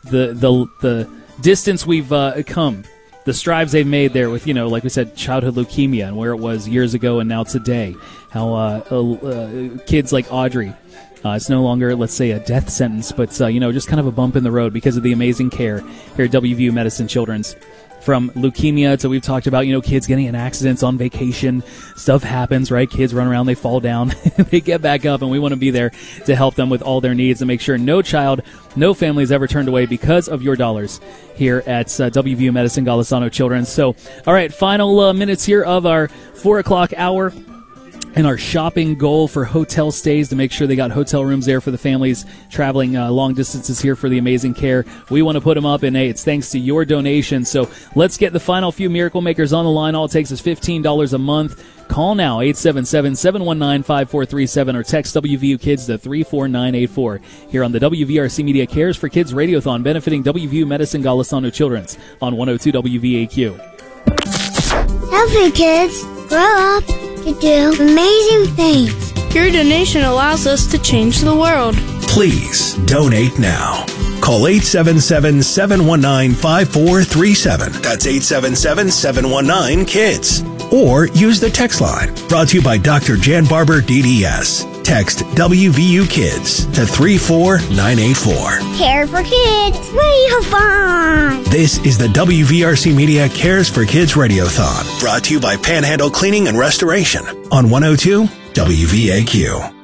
the distance we've come, the strides they've made there with, like we said, childhood leukemia and where it was years ago and now today. How kids like Audrey, it's no longer, let's say, a death sentence, but, just kind of a bump in the road because of the amazing care here at WVU Medicine Children's. From leukemia to, we've talked about, kids getting in accidents on vacation. Stuff happens, right? Kids run around, they fall down, they get back up, and we want to be there to help them with all their needs and make sure no child, no family is ever turned away because of your dollars here at WVU Medicine Golisano Children's. So, all right, final minutes here of our 4 o'clock hour. And our shopping goal for hotel stays to make sure they got hotel rooms there for the families traveling long distances here for the amazing care. We want to put them up, and hey, it's thanks to your donation. So let's get the final few Miracle Makers on the line. All it takes is $15 a month. Call now, 877-719-5437, or text WVU Kids to 34984 here on the WVRC Media Cares for Kids Radiothon, benefiting WVU Medicine Golisano Children's on 102 WVAQ. Healthy kids grow up to do amazing things. Your donation allows us to change the world. Please donate now. Call 877-719-5437. That's 877-719-KIDS. Or use the text line. Brought to you by Dr. Jan Barber, DDS. Text WVU Kids to 34984. Care for Kids Radiothon. This is the WVRC Media Cares for Kids Radiothon. Brought to you by Panhandle Cleaning and Restoration on 102 WVAQ.